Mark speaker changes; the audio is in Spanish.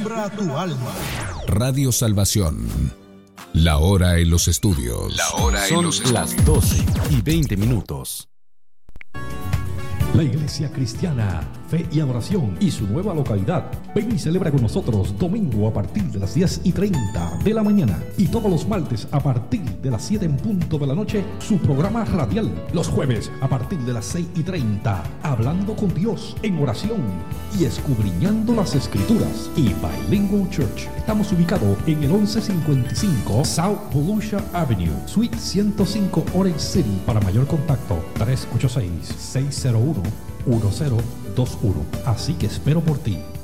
Speaker 1: siembra tu alma.
Speaker 2: Radio Salvación. La hora en los estudios.
Speaker 3: Son las 12:20.
Speaker 4: La Iglesia Cristiana, Fe y Adoración y su nueva localidad. Ven y celebra con nosotros domingo a partir de las 10:30 de la mañana y todos los martes a partir de las 7 en punto de la noche su programa radial. Los jueves a partir de las 6:30, hablando con Dios en oración y escudriñando las Escrituras. Y Bilingual Church. Estamos ubicados en el 1155 South Volusia Avenue, Suite 105, Orange City. Para mayor contacto, 386-601-1021. Así que espero por ti.